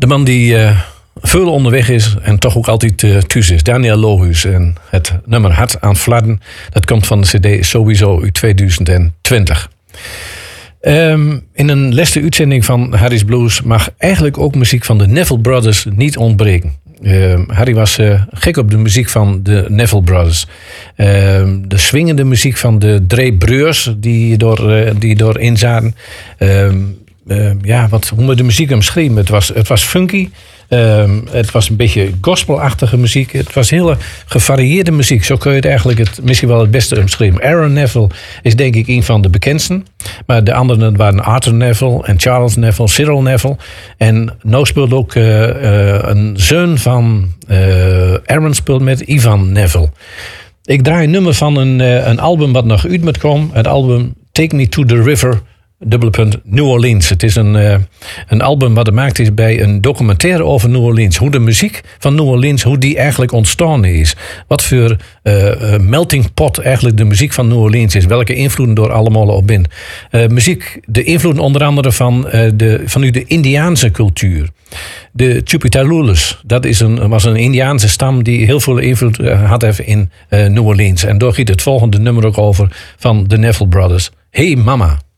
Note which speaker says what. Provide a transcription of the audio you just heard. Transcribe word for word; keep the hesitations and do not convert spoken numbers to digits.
Speaker 1: De man die uh, veel onderweg is en toch ook altijd uh, thuis is. Daniel Lohuus. En het nummer Hart aan Fladden. Dat komt van de cd Sowieso uit tweeduizend twintig. Um, in een laatste uitzending van Harry's Blues mag eigenlijk ook muziek van de Neville Brothers niet ontbreken. Uh, Harry was uh, gek op de muziek van de Neville Brothers. Uh, de swingende muziek van de Dre Breurs die door, uh, die door in zaten. Uh, uh, ja, wat, hoe we de muziek omschreven. Het was, het was funky. Uh, het was een beetje gospelachtige muziek. Het was hele gevarieerde muziek. Zo kun je het eigenlijk het, misschien wel het beste omschrijven. Aaron Neville is denk ik een van de bekendsten. Maar de anderen waren Arthur Neville en Charles Neville, Cyril Neville. En nou speelt ook uh, uh, een zoon van uh, Aaron speelt met Ivan Neville. Ik draai een nummer van een, uh, een album wat nog uit moet komen. Het album Take Me to the River... dubbele punt New Orleans. Het is een, uh, een album wat gemaakt is bij een documentaire over New Orleans. Hoe de muziek van New Orleans, hoe die eigenlijk ontstaan is. Wat voor uh, uh, melting pot eigenlijk de muziek van New Orleans is. Welke invloeden door allemaal op in. Uh, muziek, de invloeden onder andere van, uh, de, van nu de Indiaanse cultuur. De Chupitalules, dat is een, was een Indiaanse stam die heel veel invloed uh, had even in uh, New Orleans. En daar gaat het volgende nummer ook over van de Neville Brothers. Hey Mama.